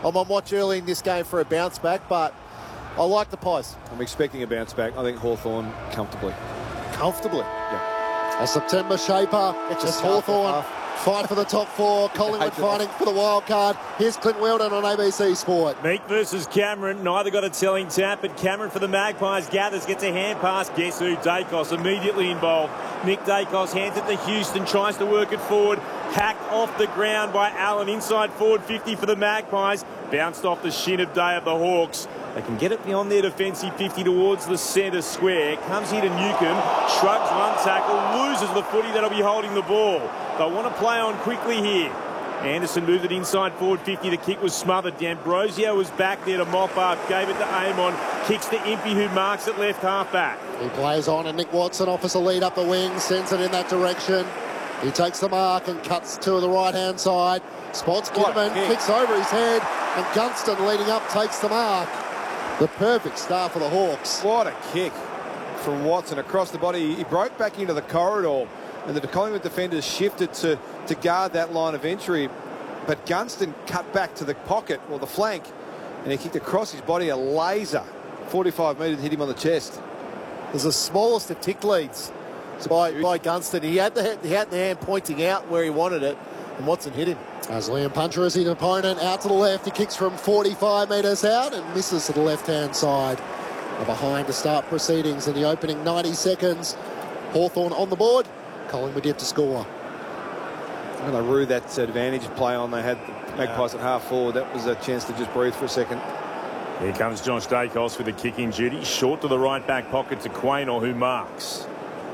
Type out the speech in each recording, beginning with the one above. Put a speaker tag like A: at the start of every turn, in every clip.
A: I'm on watch early in this game for a bounce back, but I like the Pies.
B: I'm expecting a bounce back. I think Hawthorn comfortably.
A: Comfortably?
B: Yeah.
A: A September shaper. It's Hawthorn. Fight for the top four. Collingwood fighting for the wild card. Here's Clint Weldon on ABC Sport.
C: Meek versus Cameron. Neither got a telling tap, but Cameron for the Magpies gathers, gets a hand pass. Guess who? Dacos immediately involved. Nick Dacos hands it to Houston, tries to work it forward. Hacked off the ground by Allen. Inside forward 50 for the Magpies. Bounced off the shin of Day of the Hawks. They can get it beyond their defensive 50 towards the centre square. Comes here to Newcomb. Shrugs one tackle. Loses the footy that'll be holding the ball. They'll want to play on quickly here. Anderson moved it inside forward 50. The kick was smothered. D'Ambrosio was back there to mop up. Gave it to Amon. Kicks to Impey, who marks it left half back.
A: He plays on, and Nick Watson offers a lead up the wing. Sends it in that direction. He takes the mark and cuts to the right-hand side. Spots Kidman, kicks over his head, and Gunston leading up takes the mark. The perfect start for the Hawks.
B: What a kick from Watson across the body. He broke back into the corridor, and the Collingwood defenders shifted to guard that line of entry. But Gunston cut back to the pocket, or the flank, and he kicked across his body a laser. 45 metres, hit him on the chest.
A: It was the smallest of tick leads by Gunston. He had the hand pointing out where he wanted it, and Watson hit him. As Liam Puncher is his opponent, out to the left. He kicks from 45 metres out and misses to the left-hand side. Behind to start proceedings in the opening 90 seconds. Hawthorn on the board. Collingwood yet to score.
B: And they rue that advantage play on. They had the Magpies at half forward. That was a chance to just breathe for a second.
C: Here comes Josh Dacos with a kicking duty. Short to the right back pocket to Quaynor, who marks.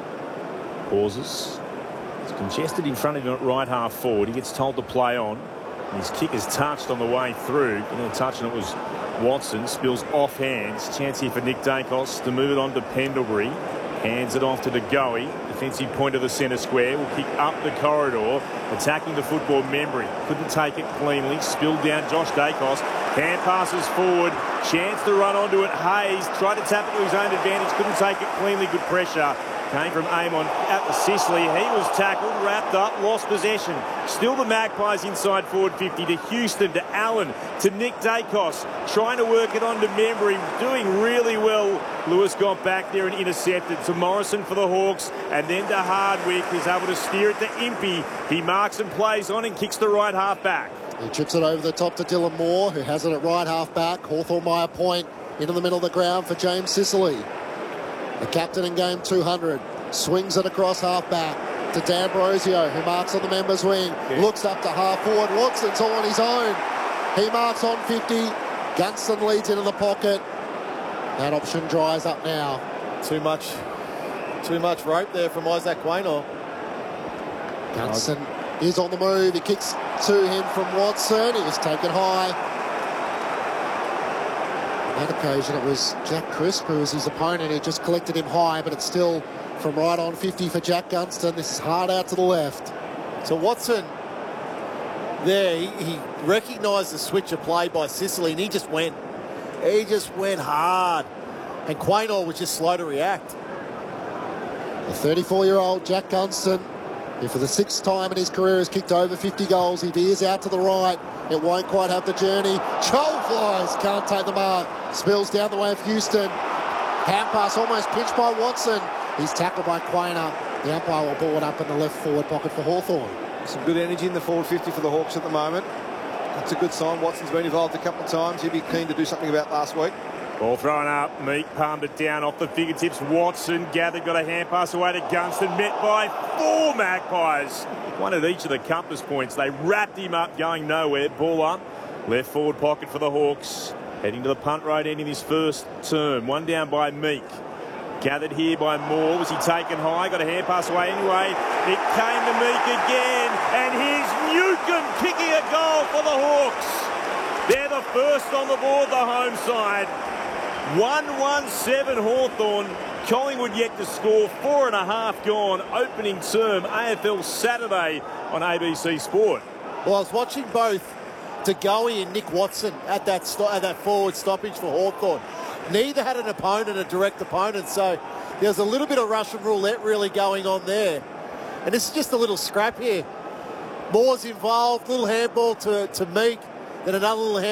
C: Pauses. It's congested in front of him at right half forward. He gets told to play on. And his kick is touched on the way through. Touch, and it was Watson. Spills off hands. Chance here for Nick Dacos to move it on to Pendlebury. Hands it off to DeGoey. Defensive point of the centre square. Will kick up the corridor. Attacking the football, Membry. Couldn't take it cleanly. Spilled down Josh Dacos. Hand passes forward. Chance to run onto it. Hayes tried to tap it to his own advantage. Couldn't take it cleanly. Good pressure. Came from Amon out to Sicily. He was tackled, wrapped up, lost possession. Still the Magpies inside forward 50 to Houston, to Allen, to Nick Dacos. Trying to work it on to Membry. Doing really well. Lewis got back there and intercepted. To Morrison for the Hawks. And then to Hardwick. He's able to steer it to Impey. He marks and plays on and kicks the right half back.
A: He chips it over the top to Dylan Moore, who has it at right half back. Hawthorn by a point into the middle of the ground for James Sicily. The captain in game 200 swings it across half back to D'Ambrosio, who marks on the members' wing. Looks up to half forward. Watson's all on his own. He marks on 50. Gunston leads into the pocket. That option dries up now. Too much rope there from Isaac Quaynor. Gunston is on the move. He kicks to him from Watson. He was taken high. On that occasion, it was Jack Crisp who was his opponent. He just collected him high, but it's still from right on 50 for Jack Gunston. This is hard out to the left. So Watson there, he recognised the switch of play by Sicily, and he just went hard. And Quaynor was just slow to react. The 34-year-old Jack Gunston, who for the 6th time in his career has kicked over 50 goals. He veers out to the right. It won't quite have the journey. Chol flies, can't take the mark. Spills down the way of Houston. Hand pass almost pinched by Watson. He's tackled by Quaynor. The umpire will ball it up in the left forward pocket for Hawthorn.
B: Some good energy in the forward 50 for the Hawks at the moment. That's a good sign. Watson's been involved a couple of times. He'd be keen to do something about last week.
C: Ball thrown up. Meek palmed it down off the fingertips. Watson gathered, got a hand pass away to Gunston. Met by 4 Magpies. One at each of the compass points. They wrapped him up, going nowhere. Ball up. Left forward pocket for the Hawks. Heading to the punt road end in his first term. One down by Meek. Gathered here by Moore. Was he taken high? Got a hand pass away anyway. It came to Meek again. And here's Newcomb kicking a goal for the Hawks. They're the first on the board, the home side. 1-1-7 Hawthorn. Collingwood yet to score. 4.5 gone. Opening term AFL Saturday on ABC Sport.
A: Well, I was watching both DeGoey and Nick Watson at that forward stoppage for Hawthorn. Neither had an opponent, a direct opponent, so there's a little bit of Russian roulette really going on there. And this is just a little scrap here. Moore's involved, little handball to Meek, then another little handball.